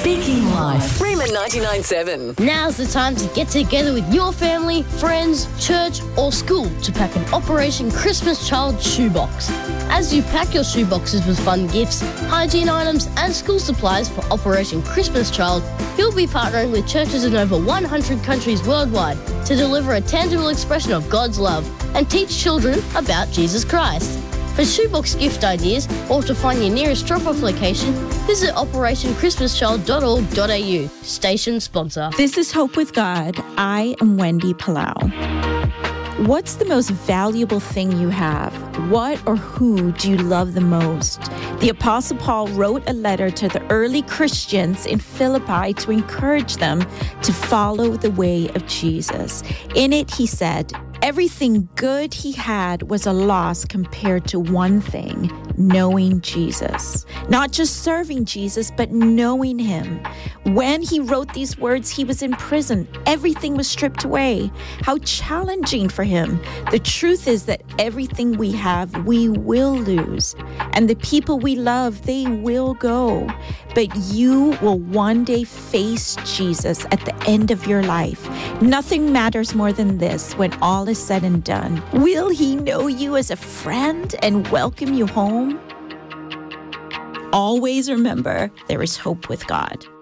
Speaking Life. Rhema 99.7. Now's the time to get together with your family, friends, church or school to pack an Operation Christmas Child shoebox. As you pack your shoeboxes with fun gifts, hygiene items and school supplies for Operation Christmas Child, you'll be partnering with churches in over 100 countries worldwide to deliver a tangible expression of God's love and teach children about Jesus Christ. For shoebox gift ideas or to find your nearest drop-off location, visit operationchristmaschild.org.au. Station sponsor. This is Hope with God. I am Wendy Palau. What's the most valuable thing you have? What or who do you love the most? The Apostle Paul wrote a letter to the early Christians in Philippi to encourage them to follow the way of Jesus. In it, he said, everything good he had was a loss compared to one thing, knowing Jesus. Not just serving Jesus, but knowing him. When he wrote these words, he was in prison. Everything was stripped away. How challenging for him. The truth is that everything we have, we will lose. And the people we love, they will go. But you will one day face Jesus at the end of your life. Nothing matters more than this when all is said and done. Will he know you as a friend and welcome you home? Always remember, there is hope with God.